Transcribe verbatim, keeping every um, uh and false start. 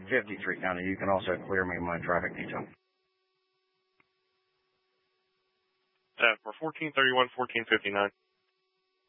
fifty-three County. You can also clear me my traffic detail. Uh, for fourteen thirty-one, fourteen fifty-nine.